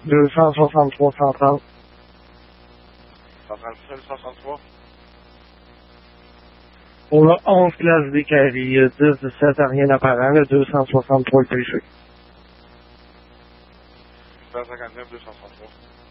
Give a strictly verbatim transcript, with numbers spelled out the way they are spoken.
deux cent soixante-trois cent trente. cent trente-sept, cent soixante-trois. Pour le onze classe des Caries, dix dix-sept, rien apparent, le deux cent soixante-trois le péché. cent cinquante-neuf, deux cent soixante-trois.